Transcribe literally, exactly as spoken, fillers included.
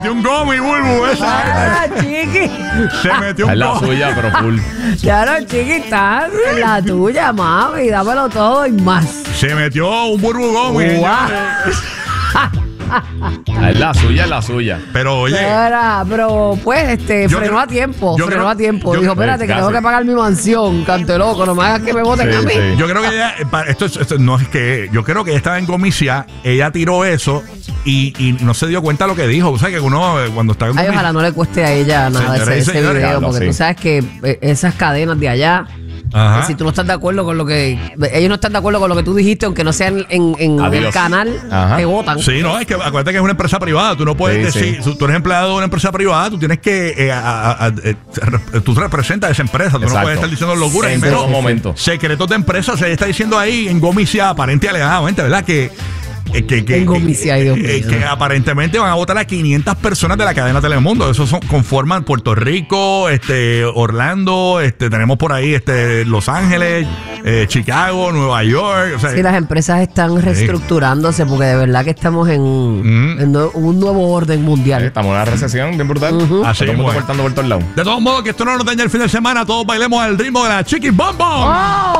metió un gomi, Bulbu, esa. Ah, chiqui. Se metió un Es la gomi. suya, pero full. Claro, chiqui, está en la tuya, mami. Dámelo todo y más. Se metió un Bulbu gomi. Guau. Es la suya, es la suya. Pero oye, Era, pero pues este Yo frenó creo- a tiempo, yo frenó creo- a tiempo. yo- Dijo, espérate, que casi. tengo que pagar mi mansión, canto loco, no me hagas que me voten Sí, a mí. sí. yo creo que ella, eh, pa- esto, es- esto no es que, yo creo que ella estaba en gomicia, ella tiró eso y, y no se dio cuenta de lo que dijo. O sea, que uno eh, cuando está en Ay, gomicia. ojalá no le cueste a ella nada Señoras ese, y ese señores, video, diablo, porque sí. tú sabes que eh, esas cadenas de allá, Ajá. que si tú no estás de acuerdo con lo que, ellos no están de acuerdo con lo que tú dijiste, aunque no sea en, en, en el Adiós. canal, Ajá. te votan. Sí, no, es que acuérdate que es una empresa privada. Tú no puedes Sí, decir, sí. tú eres empleado de una empresa privada, tú tienes que. Eh, a- a- a- eh, re- tú representas a esa empresa. Tú no Exacto. puedes estar diciendo locuras. En y menos todo momento. secretos de empresa se está diciendo ahí en gomicia, aparente y alegadamente, ¿verdad? Que. eh, Que, que, En gomicia, ay, Dios eh, mío. que aparentemente van a votar a quinientas personas de la cadena Telemundo. Esos son, conforman Puerto Rico, este, Orlando, este, tenemos por ahí este, Los Ángeles, eh, Chicago, Nueva York. O sea, Sí, las empresas están reestructurándose porque de verdad que estamos en, Mm. en no- un nuevo orden mundial. Estamos en una recesión bien brutal. Así Todo el mundo mismo es. cortando por todos lados. de todos modos, que esto no nos dañe el fin de semana, todos bailemos al ritmo de la Chiqui Bom Bom. ¡Oh!